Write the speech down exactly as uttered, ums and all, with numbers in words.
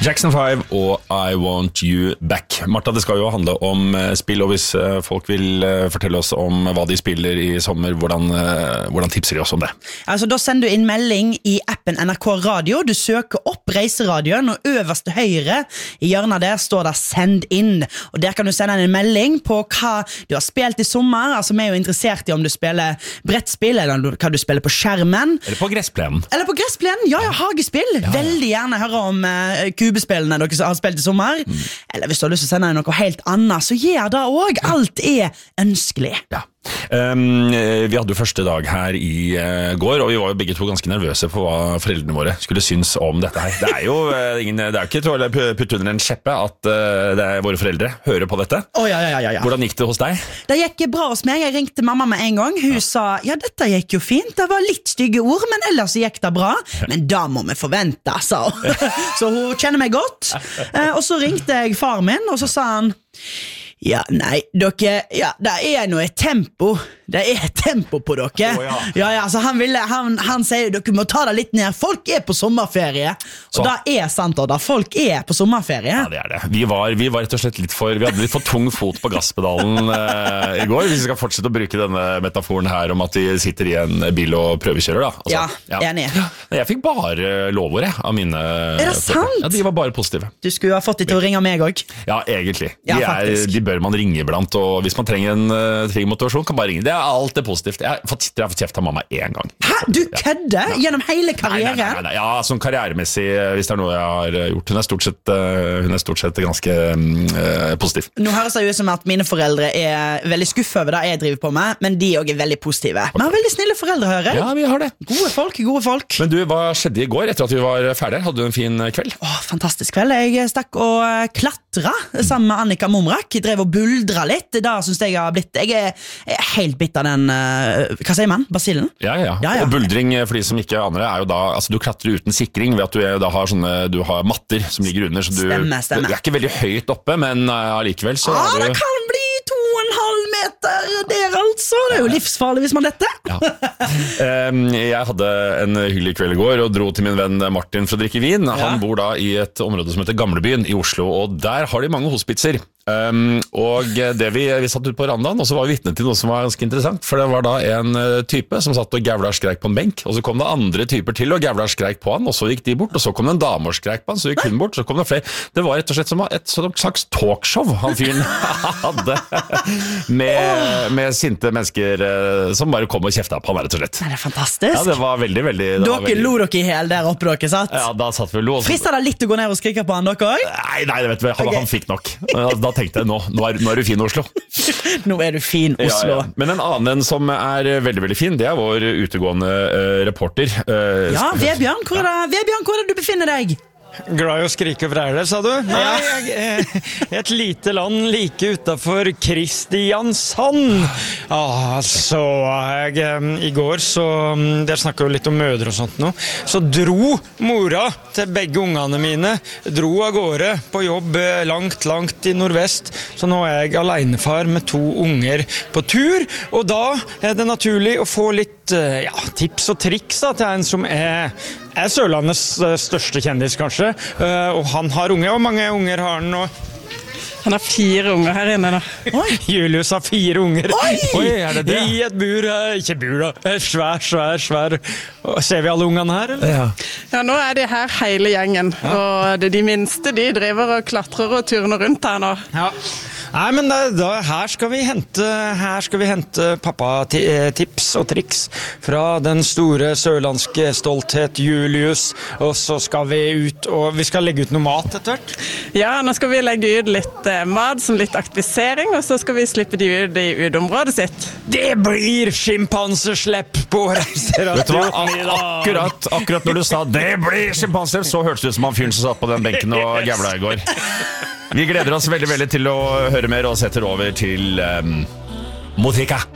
Jackson five og I Want You Back. Martha, det skal jo handle om spill, og hvis folk vil fortelle oss om hva de spiller i sommer, hvordan, hvordan tipser de oss om det? Altså, da sender du inn melding i appen N R K Radio, du søker opp Reiseradioen, og øverst til høyre i hjørnet der står det Send inn, og der kan du sende en melding på hva du har spilt i sommer. Altså, vi er jo interessert i om du spiller brettspill, eller hva du spiller på skjermen. Eller på gressplenen. Eller på gressplenen, ja, ja, hagespill. Ja, ja. Veldig gjerne høre om uh, kubespillene dere har spilt i sommer. Mm. Eller hvis du har lyst til å sende noe helt annet, så gjør det også. Alt er ønskelig. Ja. Um, vi hadde jo første dag her i uh, går, og vi var jo begge to ganske nervøse på hva foreldrene våre skulle synes om dette her. Det er jo uh, ingen, det er jo ikke til å putte under en kjeppe at uh, det er våre foreldre hører på dette. Oh, ja, ja, ja, ja. Hvordan gikk det hos deg? Det gikk bra hos meg. Jeg ringte mamma med en gang. Hun ja. sa, ja, dette gikk jo fint. Det var litt stygge ord, men ellers gikk det bra. Men da må vi forvente, sa hun. Så hun kjenner meg godt. Uh, og så ringte jeg far min, og så sa han, ja, nei, dere, ja, det er noe tempo. Det er tempo på dere. Oh, ja. Ja, ja, altså han, ville, han, han sier dere må ta det litt ned. Folk er på sommerferie. Og så. Det er sant, da. Folk er på sommerferie. Ja, det er det. Vi var, vi var rett og slett litt for, vi hadde litt for tung fot på gasspedalen eh, i går. Hvis vi skal fortsette å bruke denne metaforen her om at vi sitter i en bil og prøvekjører, da. Altså, ja, ja, enig. Jeg fikk bare lovord av mine. Er det sant? Ja, de var bare positive. Du skulle ha fått de til å ringe meg også. Ja, egentlig. Ja, de, er, de bør man ringe iblant, og hvis man trenger en uh, trygg motivasjon, kan bare ringe. Det er alt det positivt. Jeg har fått, jeg har fått kjeft av mamma en gang. Hæ? Du kødder? Ja. Gjennom hele karrieren? Nei, nei, nei, nei. Ja, sånn karrieremessig, hvis det er noe jeg har gjort. Hun er stort sett, uh, hun er stort sett ganske uh, positiv. Nå høres det ut som at mine foreldre er veldig skuffet over det jeg driver på med, men de også er veldig positive. Okay. Vi har veldig snille foreldre, hører jeg. Ja, vi har det. Gode folk, gode folk. Men du, hva skjedde i går etter at vi var ferdig? Hadde du en fin kveld? Åh, fantastisk kveld. Jeg stakk og klatra sammen med Annika Momrak. Jeg drev og buldra litt. Da synes jeg har blitt, jeg er, jeg er helt bitt av den, uh, hva sier man? Basillen? Ja, ja, ja. Og buldring, for de som ikke aner det, er jo da, altså du klatrer uten sikring, ved at du, er, da har sånne, du har matter som ligger under, så du, stemme, stemme. du er ikke veldig høyt oppe, men allikevel uh, så ah, er du... det kan bli to og en halv meter der altså, det er jo livsfarlig hvis man dette. Ja. um, jeg hadde en hyggelig kveld i går og dro til min venn Martin for å drikke vin. Han ja. bor da i et område som heter Gamlebyen i Oslo, og der har de mange hospitser. Um, og det vi, vi satt ut på randaen, og så var vi vitne til noe som var ganske interessant, for det var da en uh, type som satt og gævla skreik på en benk, og så kom det andre typer til og gævla skreik på han, og så gikk de bort, og så kom det en dame og skreik på han, så gikk hun bort, så kom det flere. Det var rett og slett som et slags talkshow han fyren hadde med, med sinte mennesker uh, som bare kom og kjefta på han, rett og slett. Det er fantastisk. Ja, det var veldig, veldig det Dere var veldig... lo dere i hel der oppe dere satt? Ja, da satt vi og lo. Frister det litt å gå ned og skrike på han, dere også? Nei, nei, vet du, han, okay. han fikk nok. Da tenkte jeg, nå, nå, er, nå er du fin Oslo. Nå er du fin Oslo. Ja, ja. Men en annen som er veldig, veldig fin, det er vår utegående uh, reporter. Uh, ja, Vebjørn, hvor er det, Vebjørn, hvor er det du befinner deg? Glad i å skrike over her, sa du? Nei, jeg, et lite land like utenfor Kristiansand. Ah, så jeg, i går, så, der snakket jo litt om mødre og sånt nå, så dro mora til begge ungene mine, dro av gårde på jobb langt, langt i nordvest, så nå er jeg alenefar med to unger på tur, og da er det naturlig å få litt ja, tips og triks da, til en som er er Sørlandets største kjendis, kanskje. Og han har unge, og mange unger har han. Og han har fire unger her inne da. Oi. Julius har fire unger. Oi! Oi, er det det? I et bur, ikke bur da. Svær, svær, svær. Ser vi alle ungene her, eller? Ja. Ja, nå er de her hele gjengen. Ja. Og de minste, de driver og klatrer og turner rundt her nå. Ja. Nei, men da, da, her skal vi hente, her skal vi hente pappa-tips og triks fra den store sørlandske stolthet Julius, og så skal vi ut, og vi skal legge ut noe mat etter hvert. Ja, nå skal vi legge ut litt eh, mat som litt aktivisering, og så skal vi slippe de ut i uteområdet sitt. Det blir sjimpanseslepp på Reiseradioen. Vet du hva? Akkurat, akkurat når du sa det blir sjimpanseslepp, så hørtes det ut som han fyren som satt på den benken og gævla i går. Vi gleder oss veldig, veldig til å høre mer og setter over til um, Motrika.